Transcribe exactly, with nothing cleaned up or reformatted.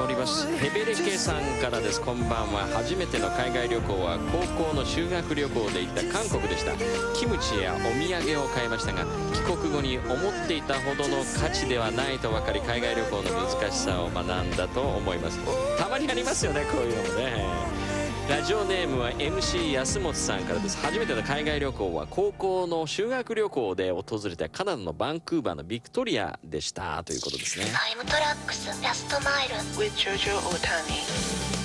おります。ヘベレケさんからです。こんばんは。初めての海外旅行は高校の修学旅行で行った韓国でした。キムチやお土産を買いましたが、帰国後に思っていたほどの価値ではないと分かり、海外旅行の難しさを学んだと思います。たまにありますよね、こういうのもね。ラジオネームは エムシー 安本さんからです。初めての海外旅行は高校の修学旅行で訪れたカナダのバンクーバーのビクトリアでしたということですね。 タイムトラックスラストマイル with Jojo Otani